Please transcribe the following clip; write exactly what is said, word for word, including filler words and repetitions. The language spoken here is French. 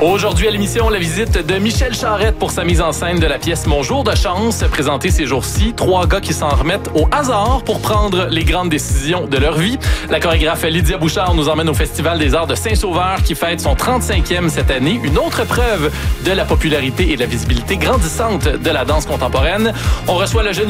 Aujourd'hui à l'émission, la visite de Michel Charette pour sa mise en scène de la pièce Mon jour de chance, présentée ces jours-ci. Trois gars qui s'en remettent au hasard pour prendre les grandes décisions de leur vie. La chorégraphe Lydia Bouchard nous emmène au Festival des arts de Saint-Sauveur qui fête son trente-cinquième cette année. Une autre preuve de la popularité et de la visibilité grandissante de la danse contemporaine. On reçoit le jeune